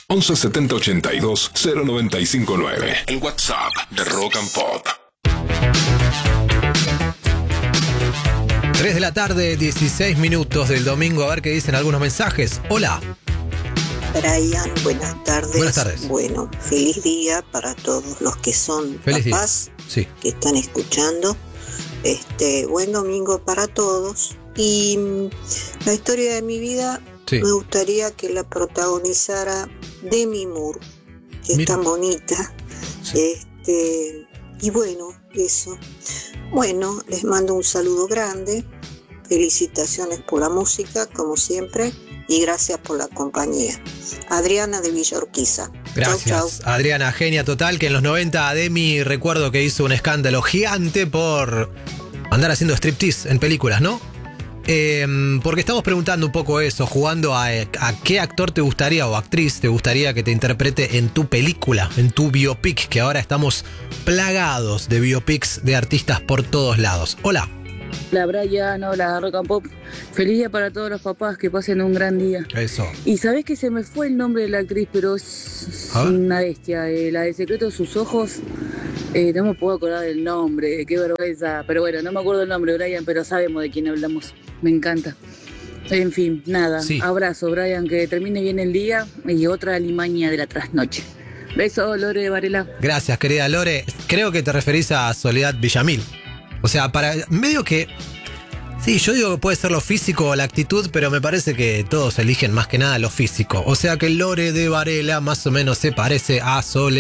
11 70 82 0959. El WhatsApp de Rock and Pop. 3 de la tarde, 16 minutos del domingo. A ver qué dicen algunos mensajes. Hola. Brian, buenas tardes. Buenas tardes. Bueno, feliz día para todos los que son papás, sí, que están escuchando. Buen domingo para todos. Y la historia de mi vida, sí, me gustaría que la protagonizara Demi Moore, que es tan bonita. Sí. Y bueno, eso. Bueno, les mando un saludo grande. Felicitaciones por la música, como siempre. Y gracias por la compañía. Adriana de Villa Urquiza. Gracias, chau, chau. Adriana, genia total, que en los 90 Demi recuerdo que hizo un escándalo gigante por andar haciendo striptease en películas, ¿no? Porque estamos preguntando un poco eso, jugando a qué actor te gustaría o actriz te gustaría que te interprete en tu película, en tu biopic, que ahora estamos plagados de biopics de artistas por todos lados. Hola. Hola Brian, hola Rock and Pop. Feliz día para todos los papás, que pasen un gran día. Eso. Y sabés que se me fue el nombre de la actriz, pero es una bestia. La de Secreto de sus ojos, no me puedo acordar del nombre, qué vergüenza. Pero bueno, no me acuerdo el nombre, Brian, pero sabemos de quién hablamos. Me encanta. En fin, nada. Sí. Abrazo, Brian, que termine bien el día y otra alimaña de la trasnoche. Beso, Lore de Varela. Gracias, querida Lore. Creo que te referís a Soledad Villamil. O sea, para medio que... Sí, yo digo que puede ser lo físico o la actitud, pero me parece que todos eligen más que nada lo físico. O sea que Lore de Varela más o menos se parece a Soledad.